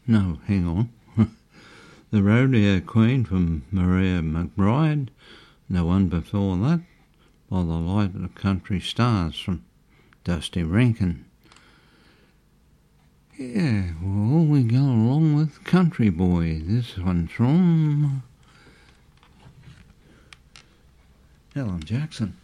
No, hang on. The Rodeo Queen from Maria McBride. The one before that, By the Light of Country Stars from Dusty Rankin. Yeah, well, we go along with Country Boy. This one's from Alan Jackson.